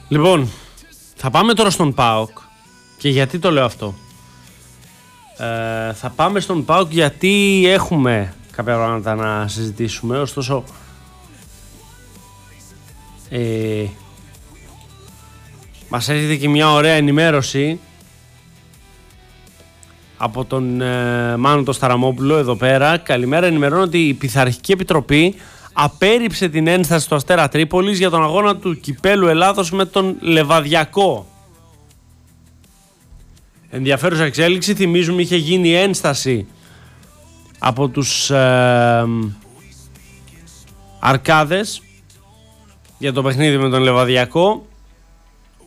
Λοιπόν, θα πάμε τώρα στον ΠΑΟΚ. Και γιατί το λέω αυτό? Θα πάμε στον ΠΑΟΚ γιατί έχουμε κάποια πράγματα να συζητήσουμε. Ωστόσο, μας έρχεται και μια ωραία ενημέρωση από τον Μάνο τον Σταραμόπουλο εδώ πέρα. Καλημέρα, ενημερώνω ότι η Πειθαρχική Επιτροπή απέρριψε την ένσταση του Αστέρα Τρίπολης για τον αγώνα του Κυπέλλου Ελλάδος με τον Λεβαδιακό. Ενδιαφέρουσα εξέλιξη, θυμίζουμε είχε γίνει ένσταση από τους Αρκάδες για το παιχνίδι με τον Λεβαδιακό.